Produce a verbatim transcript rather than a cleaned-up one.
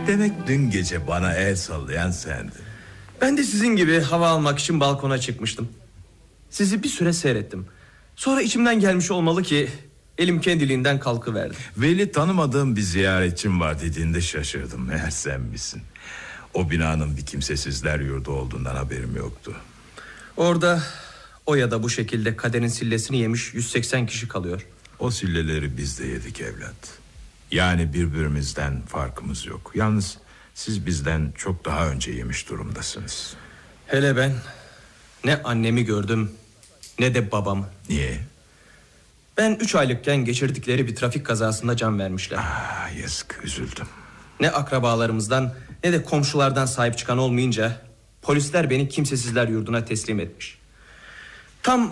Demek dün gece bana el sallayan sendin. Ben de sizin gibi hava almak için balkona çıkmıştım. Sizi bir süre seyrettim. Sonra içimden gelmiş olmalı ki elim kendiliğinden kalkıverdi. Veli tanımadığım bir ziyaretçim var dediğinde şaşırdım. Meğer sen misin? O binanın bir kimsesizler yurdu olduğundan haberim yoktu. Orada o ya da bu şekilde kaderin sillesini yemiş yüz seksen kişi kalıyor. O silleleri biz de yedik evlat. Yani birbirimizden farkımız yok. Yalnız siz bizden çok daha önce yemiş durumdasınız. Hele ben ne annemi gördüm ne de babamı. Niye? Ben üç aylıkken geçirdikleri bir trafik kazasında can vermişler. Ah, yazık, üzüldüm. Ne akrabalarımızdan ne de komşulardan sahip çıkan olmayınca polisler beni kimsesizler yurduna teslim etmiş. Tam